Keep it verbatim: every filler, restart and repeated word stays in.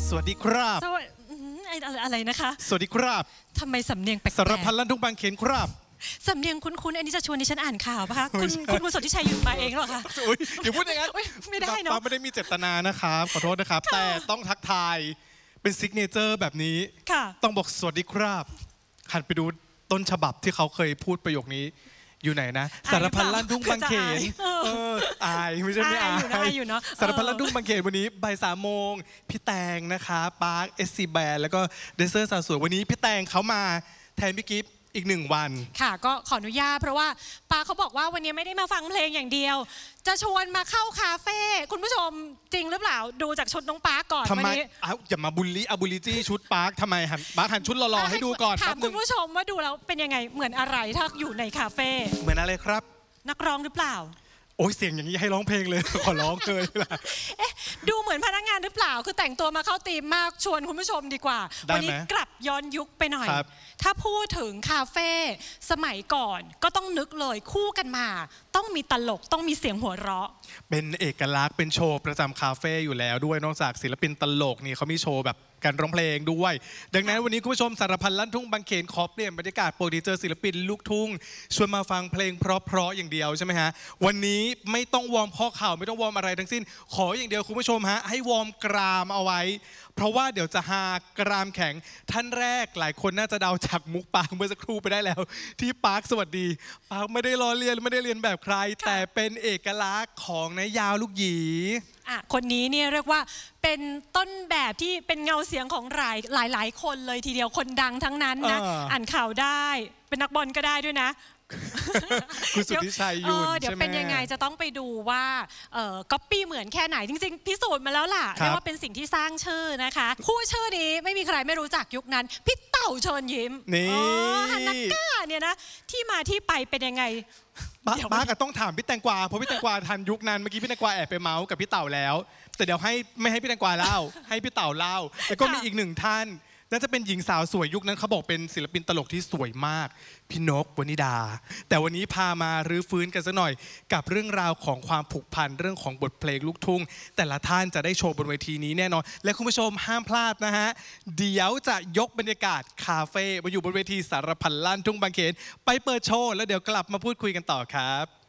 สวัสดีครับสวัสดีอะไรนะคะสวัสดีครับทำไมสำเนียงแปลกๆสารพันลั่นทุ่งบางเขนครับสำเนียงคุ้นๆอันนี้จะชวนดิฉันอ่านข่าวปะคะคุณคุณคุณสดที่ชัยอยู่มาเองหรอคะอย่าพูดอย่างนั้นไม่ได้เนาะไม่ได้มีเจตนานะครับขอโทษนะครับแต่ต้องทักทายเป็นซิกเนเจอร์แบบนี้ต้องบอกสวัสดีครับหันไปดูต้นฉบับที่เขาเคยพูดประโยคนี้อยู่ไหนนะสารพันลั่นทุ่งบางเขนเอออายไม่ใช่ไม่อายอยู่เนาะสารพันลั่นทุ่งบางเขนวันนี้บ่ายสามโมงพี่แตงนะคะปาร์คเอสซีแบนแล้วก็เดนเซอร์สาวสวยวันนี้พี่แตงเขามาแทนพี่กิฟต์อีกหนึ่งวันค่ะก็ขออนุญาตเพราะว่าปาเขาบอกว่าวันนี้ไม่ได้มาฟังเพลงอย่างเดียวจะชวนมาเข้าคาเฟ่คุณผู้ชมจริงหรือเปล่าดูจากชุดน้องปาก่อนทำไมอย่ามาบุลลี่อาบุลิจี้ชุดปาร์คทำไมหันปาร์คหันชุดหล่อๆให้ดูก่อนถามคุณผู้ชมว่าดูแล้วเป็นยังไงเหมือนอะไรถ้าอยู่ในคาเฟ่เหมือนอะไรครับนักร้องหรือเปล่าโอ้ยเสียงอย่างนี้ให้ร้องเพลงเลยขอร้องเลยล่ะเอ๊ะดูเหมือนพนักงานหรือเปล่าคือแต่งตัวมาเข้าธีมมากชวนคุณผู้ชมดีกว่าวันนี้กลับย้อนยุคไปหน่อยถ้าพูดถึงคาเฟ่สมัยก่อนก็ต้องนึกเลยคู่กันมาต้องมีตลกต้องมีเสียงหัวเราะเป็นเอกลักษณ์เป็นโชว์ประจำคาเฟ่อยู่แล้วด้วยนอกจากศิลปินตลกนี่เขามีโชว์แบบการร้องเพลงด้วยดังนั้นวันนี้คุณผู้ชมสารพันลั่นทุ่งบางเขนขอเปลี่ยนบรรยากาศปกติเจอศิลปินลูกทุ่งชวนมาฟังเพลงเพราะๆอย่างเดียวใช่ไหมฮะวันนี้ไม่ต้องวอร์มข้อเข่าไม่ต้องวอร์มอะไรทั้งสิ้นขออย่างเดียวคุณผู้ชมฮะให้วอร์มกรามเอาไว้เพราะว่าเดี๋ยวจะหากรามแข็งท่านแรกหลายคนน่าจะเดาจากมุกปากเมื่อสักครู่ไปได้แล้วที่ปาร์คสวัสดีปาร์คไม่ได้ล้อเลียนไม่ได้เรียนแบบใครแต่เป็นเอกลักษณ์ของนายยาวลูกหยีอ่ะคนนี้เนี่ยเรียกว่าเป็นต้นแบบที่เป็นเงาเสียงของหลายหลายหลายคนเลยทีเดียวคนดังทั้งนั้นนะอ่านข่าวได้เป็นนักบอลก็ได้ด้วยนะคุณสุทธิชัยยุนเดี๋ยวเป็นยังไงจะต้องไปดูว่าก๊อปปี้เหมือนแค่ไหนจริงๆพิสูจน์มาแล้วล่ะเรียกว่าเป็นสิ่งที่สร้างชื่อนะคะคู่ชื่อนี้ไม่มีใครไม่รู้จักยุคนั้นพี่เต่าเชิญยิ้มนี่ฮันนักก้าเนี่ยนะที่มาที่ไปเป็นยังไงบ้าก็ต้องถามพี่แตงกวาเพราะพี่แตงกวาทันยุคนั้นเมื่อกี้พี่แตงกวาแอบไปเมาส์กับพี่เต่าแล้วแต่เดี๋ยวให้ไม่ให้พี่แตงกวาเล่าให้พี่เต่าเล่าแล้วก็มีอีกหนึ่งท่านน่าจะเป็นหญิงสาวสวยยุคนั้นเขาบอกเป็นศิลปินตลกที่สวยมากพี่นกวนิดาแต่วันนี้พามารื้อฟื้นกันสักหน่อยกับเรื่องราวของความผูกพันเรื่องของบทเพลงลูกทุ่งแต่ละท่านจะได้โชว์บนเวทีนี้แน่นอนและคุณผู้ชมห้ามพลาดนะฮะเดี๋ยวจะยกบรรยากาศคาเฟ่มาอยู่บนเวทีสารพันลั่นทุ่งบางเขนไปเปิดโชว์แล้วเดี๋ยวกลับมาพูดคุยกันต่อครับ